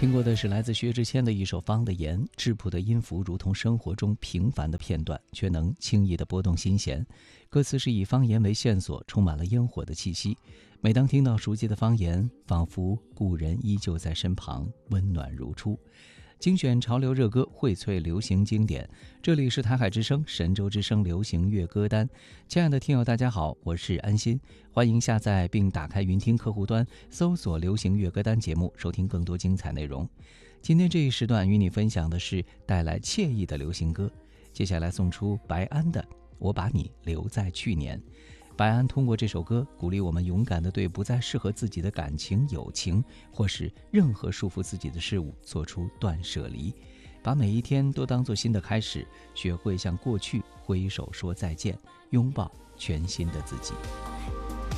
听过的是来自薛之谦的一首《方的言》，质朴的音符如同生活中平凡的片段，却能轻易地拨动心弦。歌词是以方言为线索，充满了烟火的气息。每当听到熟悉的方言，仿佛故人依旧在身旁，温暖如初。精选潮流热歌，荟萃流行经典。这里是台海之声、神州之声流行乐歌单。亲爱的听友，大家好，我是安心，欢迎下载并打开云听客户端，搜索流行乐歌单节目，收听更多精彩内容。今天这一时段与你分享的是带来惬意的流行歌。接下来送出白安的《我把你留在去年》。白安通过这首歌鼓励我们勇敢地对不再适合自己的感情、友情或是任何束缚自己的事物做出断舍离，把每一天都当作新的开始，学会向过去挥手说再见，拥抱全新的自己。